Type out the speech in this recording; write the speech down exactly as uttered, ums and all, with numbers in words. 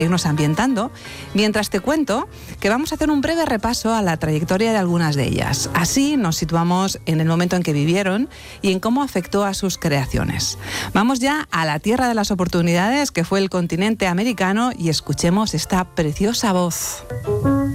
irnos ambientando, mientras te cuento que vamos a hacer un breve repaso a la trayectoria de algunas de ellas. Así nos situamos en el momento en que vivieron y en cómo afectó a sus creaciones. Vamos ya a la tierra de las oportunidades, que fue el continente americano, y escuchemos esta preciosa voz.